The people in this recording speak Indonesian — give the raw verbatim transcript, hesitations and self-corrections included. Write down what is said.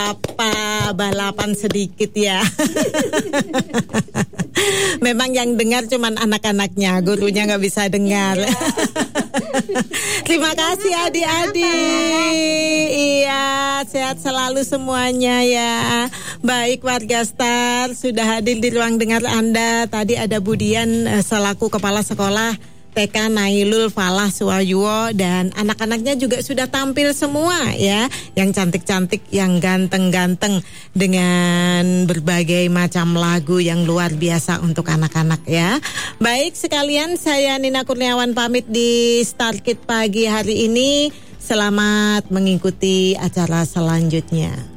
apa balapan sedikit ya. Memang yang dengar cuman anak-anaknya, gurunya nggak bisa dengar. Terima kasih adik-adik. Iya, sehat selalu semuanya ya. Baik warga Star, sudah hadir di ruang dengar Anda. Tadi ada Budian selaku kepala sekolah T K Nailul Falah Suwayuwo, dan anak-anaknya juga sudah tampil semua ya, yang cantik-cantik, yang ganteng-ganteng, dengan berbagai macam lagu yang luar biasa untuk anak-anak ya. Baik sekalian, saya Nina Kurniawan pamit di Star Kid pagi hari ini. Selamat mengikuti acara selanjutnya.